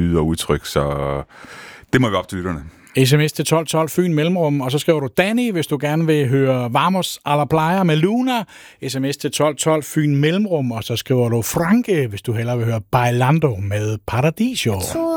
lyde og udtryk, så det må vi op til lytterne. SMS til 1212 Fyn Mellemrum, og så skriver du Danny, hvis du gerne vil høre Vamos a la Playa med Luna. SMS til 1212 Fyn Mellemrum, og så skriver du Franke, hvis du hellere vil høre Bailando med Paradiso.